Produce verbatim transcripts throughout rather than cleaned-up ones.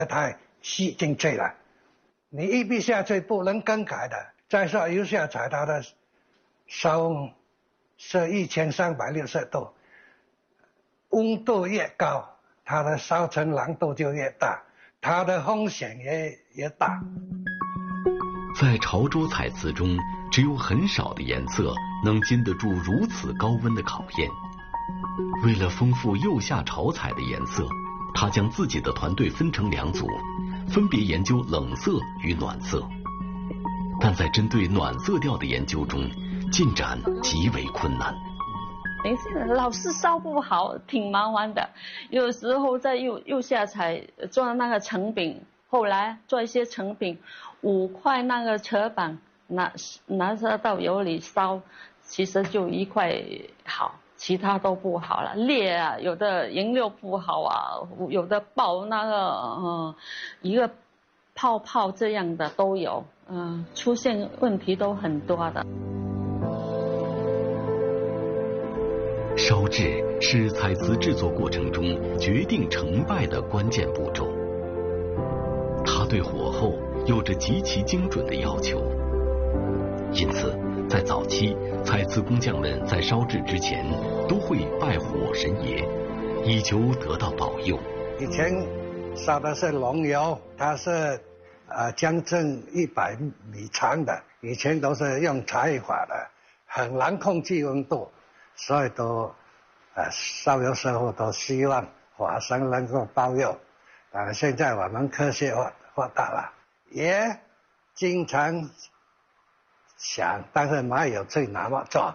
太细进去了，你一笔下去不能更改的。再说釉下彩它的烧是一千三百六十度，温度越高，它的烧成蓝度就越大，它的风险也也大。 在潮州彩瓷中，只有很少的颜色能经得住如此高温的考验。为了丰富釉下潮彩的颜色，他将自己的团队分成两组，分别研究冷色与暖色。但在针对暖色调的研究中，进展极为困难。 没事，老是烧不好，挺麻烦的。有时候在釉釉下彩做那个成饼，后来做一些成饼，五块那个车板拿拿着到油里烧，其实就一块好，其他都不好了，裂啊，有的颜料不好啊，有的爆那个嗯一个泡泡这样的都有，嗯，出现问题都很多的。 烧制是彩瓷制作过程中决定成败的关键步骤，它对火候有着极其精准的要求，因此在早期，彩瓷工匠们在烧制之前都会拜火神爷，以求得到保佑。 以前烧的是龙窑，它是呃将近一百米长的，以前都是用柴火的，很难控制温度，所以都呃烧窑师傅都希望火神能够保佑。当然现在我们科学化发达了，也经常想，但是没有去那么做。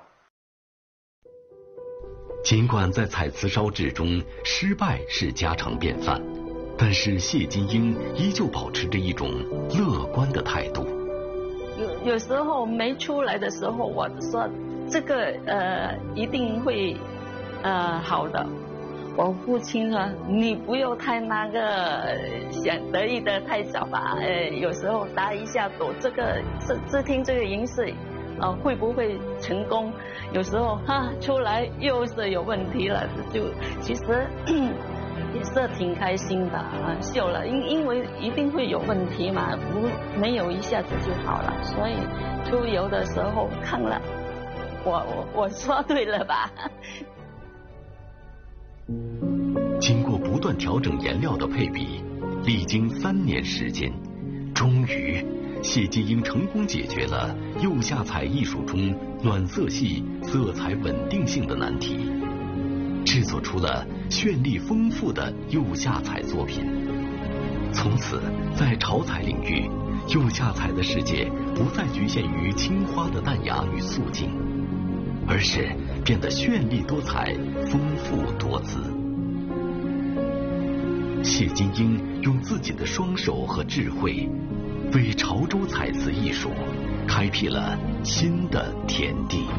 尽管在彩瓷烧制中失败是家常便饭，但是谢金英依旧保持着一种乐观的态度。 有有时候没出来的时候，我说这个呃一定会呃好的。我父亲说：“你不要太那个想得意的太早吧，呃，有时候打一下赌，这个这这听这个银饰，呃，会不会成功？有时候哈出来又是有问题了，就其实也是挺开心的啊，秀了，因因为一定会有问题嘛，不没有一下子就好了，所以出游的时候看了，我我我说对了吧？” 经过不断调整颜料的配比，历经三年时间，终于谢金英成功解决了釉下彩艺术中暖色系色彩稳定性的难题，制作出了绚丽丰富的釉下彩作品。从此在潮彩领域，釉下彩的世界不再局限于青花的淡雅与素净，而是变得绚丽多彩，丰富多姿。谢金英用自己的双手和智慧，为潮州彩瓷艺术开辟了新的天地。